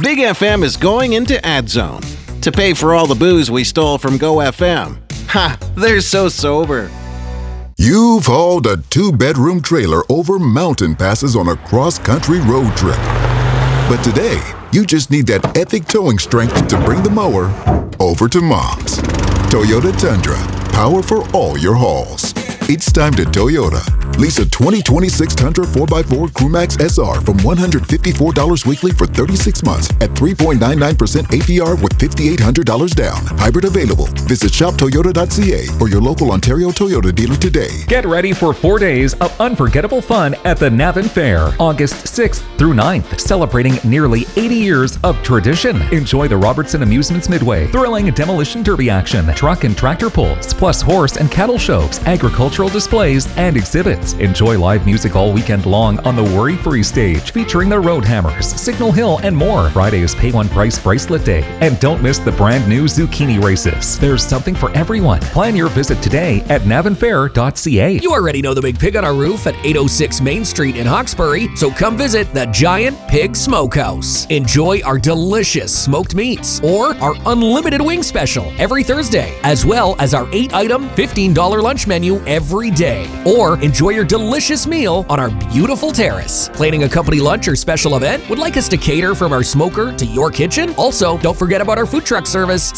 Big FM is going into Ad Zone to pay for all the booze we stole from Go FM. Ha! They're so sober. You've hauled a 2-bedroom trailer over mountain passes on a cross-country road trip. But today, you just need that epic towing strength to bring the mower over to Mom's. Toyota Tundra, power for all your hauls. It's time to Toyota. Lease a 2026 Tundra 4x4 Crewmax SR from $154 weekly for 36 months at 3.99% APR with $5,800 down. Hybrid available. Visit shoptoyota.ca or your local Ontario Toyota dealer today. Get ready for 4 days of unforgettable fun at the Navan Fair, August 6th through 9th, celebrating nearly 80 years of tradition. Enjoy the Robertson Amusements Midway, thrilling demolition derby action, truck and tractor pulls, plus horse and cattle shows, agricultural displays, and exhibits. Enjoy live music all weekend long on the Worry-Free stage, featuring the Roadhammers, Signal Hill, and more. Friday is Pay One Price Bracelet Day. And don't miss the brand new zucchini races. There's something for everyone. Plan your visit today at navanfair.ca. You already know the Big Pig on our roof at 806 Main Street in Hawkesbury, so come visit the Giant Pig Smokehouse. Enjoy our delicious smoked meats or our unlimited wing special every Thursday, as well as our 8-item $15 lunch menu every day. Or enjoy your delicious meal on our beautiful terrace. Planning a company lunch or special event? Would like us to cater from our smoker to your kitchen? Also, don't forget about our food truck service,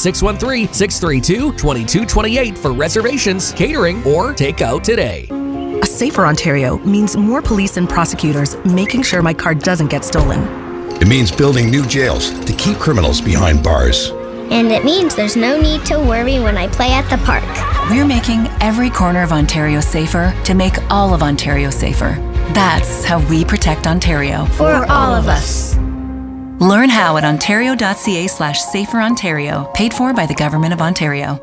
613-632-2228 for reservations, catering, or takeout today. A safer Ontario means more police and prosecutors making sure my car doesn't get stolen. It means building new jails to keep criminals behind bars. And it means there's no need to worry when I play at the park. We're making every corner of Ontario safer to make all of Ontario safer. That's how we protect Ontario. For all of us. Learn how at ontario.ca/saferontario, paid for by the Government of Ontario.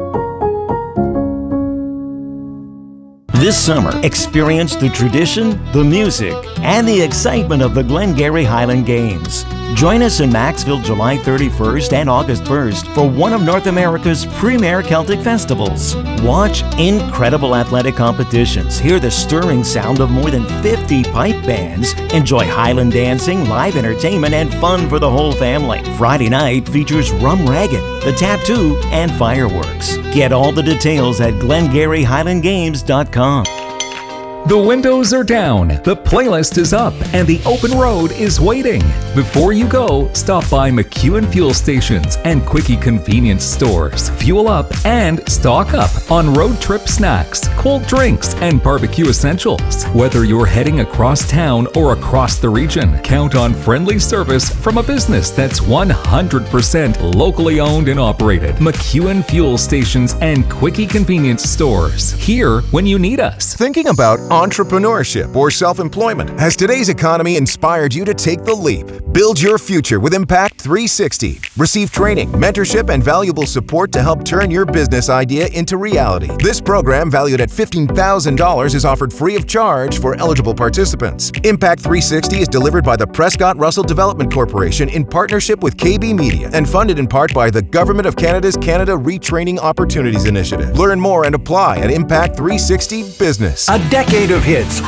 This summer, experience the tradition, the music, and the excitement of the Glengarry Highland Games. Join us in Maxville July 31st and August 1st for one of North America's premier Celtic festivals. Watch incredible athletic competitions, hear the stirring sound of more than 50 pipe bands, enjoy Highland dancing, live entertainment, and fun for the whole family. Friday night features Rum Ragged, The Tattoo, and fireworks. Get all the details at GlengarryHighlandGames.com. The windows are down, the playlist is up, and the open road is waiting. Before you go, stop by McEwen Fuel Stations and Quickie Convenience Stores. Fuel up and stock up on road trip snacks, cold drinks, and barbecue essentials. Whether you're heading across town or across the region, count on friendly service from a business that's 100% locally owned and operated. McEwen Fuel Stations and Quickie Convenience Stores. Here when you need us. Thinking about entrepreneurship or self-employment? Has today's economy inspired you to take the leap? Build your future with Impact 360. Receive training, mentorship, and valuable support to help turn your business idea into reality. This program, valued at $15,000, is offered free of charge for eligible participants. Impact 360 is delivered by the Prescott Russell Development Corporation in partnership with KB Media and funded in part by the Government of Canada's Canada Retraining Opportunities Initiative. Learn more and apply at Impact 360 Business. A decade of hits.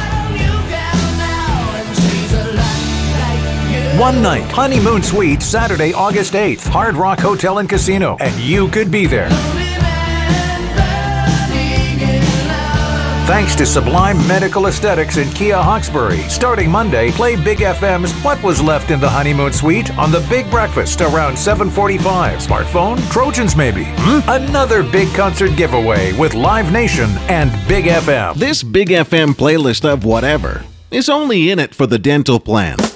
One night, Honeymoon Suite, Saturday, August 8th, Hard Rock Hotel and Casino, and you could be there. Thanks to Sublime Medical Aesthetics in Kia Hawkesbury. Starting Monday, play Big FM's What Was Left in the Honeymoon Suite on the Big Breakfast around 7:45. Smartphone? Trojans maybe. Another big concert giveaway with Live Nation and Big FM. This Big FM playlist of whatever is only in it for the dental plan.